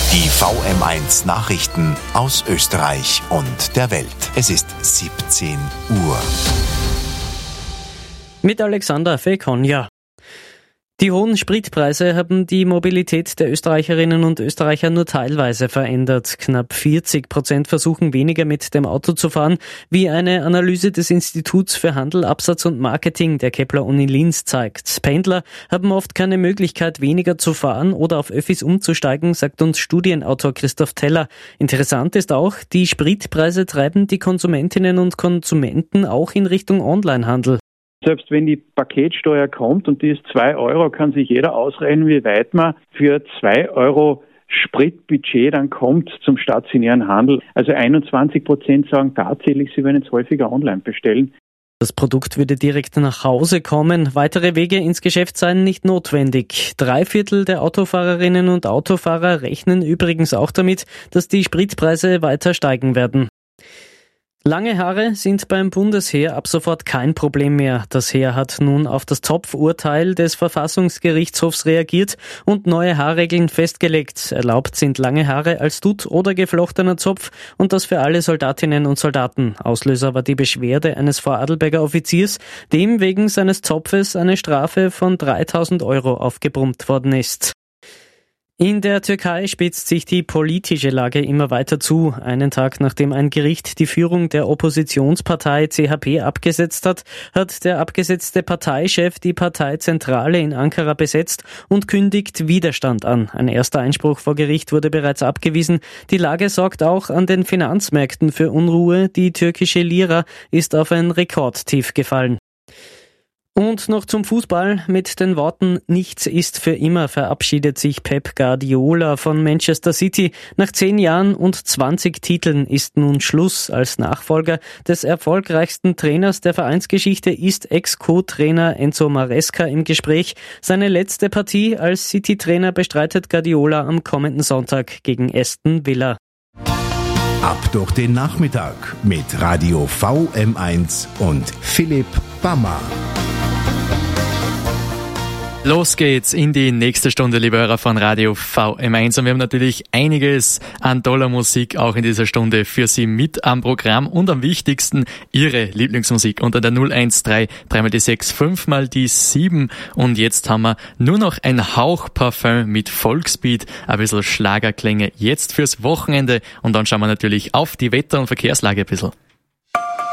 Die VM1 Nachrichten aus Österreich und der Welt. Es ist 17 Uhr. Mit Alexander Fekonja. Die hohen Spritpreise haben die Mobilität der Österreicherinnen und Österreicher nur teilweise verändert. Knapp 40% versuchen weniger mit dem Auto zu fahren, wie eine Analyse des Instituts für Handel, Absatz und Marketing der Kepler-Uni Linz zeigt. Pendler haben oft keine Möglichkeit, weniger zu fahren oder auf Öffis umzusteigen, sagt uns Studienautor Christoph Teller. Interessant ist auch, die Spritpreise treiben die Konsumentinnen und Konsumenten auch in Richtung Onlinehandel. Selbst wenn die Paketsteuer kommt und die ist 2 Euro, kann sich jeder ausrechnen, wie weit man für 2 Euro Spritbudget dann kommt zum stationären Handel. Also 21% sagen tatsächlich, sie werden jetzt häufiger online bestellen. Das Produkt würde direkt nach Hause kommen. Weitere Wege ins Geschäft seien nicht notwendig. 3/4 der Autofahrerinnen und Autofahrer rechnen übrigens auch damit, dass die Spritpreise weiter steigen werden. Lange Haare sind beim Bundesheer ab sofort kein Problem mehr. Das Heer hat nun auf das Zopfurteil des Verfassungsgerichtshofs reagiert und neue Haarregeln festgelegt. Erlaubt sind lange Haare als Dutt oder geflochtener Zopf und das für alle Soldatinnen und Soldaten. Auslöser war die Beschwerde eines Vorarlberger Offiziers, dem wegen seines Zopfes eine Strafe von 3.000 Euro aufgebrummt worden ist. In der Türkei spitzt sich die politische Lage immer weiter zu. Einen Tag nachdem ein Gericht die Führung der Oppositionspartei CHP abgesetzt hat, hat der abgesetzte Parteichef die Parteizentrale in Ankara besetzt und kündigt Widerstand an. Ein erster Einspruch vor Gericht wurde bereits abgewiesen. Die Lage sorgt auch an den Finanzmärkten für Unruhe. Die türkische Lira ist auf ein Rekordtief gefallen. Und noch zum Fußball. Mit den Worten "Nichts ist für immer" verabschiedet sich Pep Guardiola von Manchester City. Nach 10 Jahren und 20 Titeln ist nun Schluss. Als Nachfolger des erfolgreichsten Trainers der Vereinsgeschichte ist Ex-Co-Trainer Enzo Maresca im Gespräch. Seine letzte Partie als City-Trainer bestreitet Guardiola am kommenden Sonntag gegen Aston Villa. Ab durch den Nachmittag mit Radio VM1 und Philipp Bammer. Los geht's in die nächste Stunde, liebe Hörer von Radio VM1. Und wir haben natürlich einiges an toller Musik auch in dieser Stunde für Sie mit am Programm. Und am wichtigsten Ihre Lieblingsmusik unter der 013 3 die 6 5 die 7. Und jetzt haben wir nur noch ein Hauch Parfum mit Volksbeat, ein bisschen Schlagerklänge jetzt fürs Wochenende. Und dann schauen wir natürlich auf die Wetter- und Verkehrslage ein bisschen.